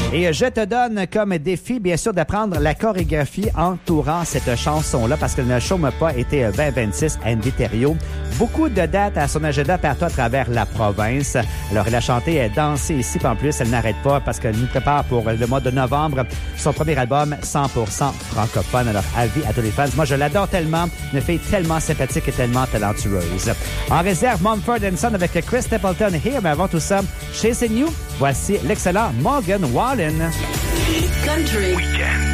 Et je te donne comme défi, bien sûr, d'apprendre la chorégraphie entourant cette chanson-là parce que le show n'a pas été 2026 Andy Thériault. Beaucoup de dates à son agenda partout à travers la province. Alors, elle a chanté et dansé ici, puis en plus, elle n'arrête pas parce qu'elle nous prépare pour le mois de novembre son premier album 100% francophone. Alors, avis à tous les fans. Moi, je l'adore tellement. Une fille tellement sympathique et tellement talentueuse. En réserve, Mumford & Son avec Chris Stapleton Here. Mais avant tout ça, Chasing You, voici l'excellent Morgan Wallen. Country. Weekend.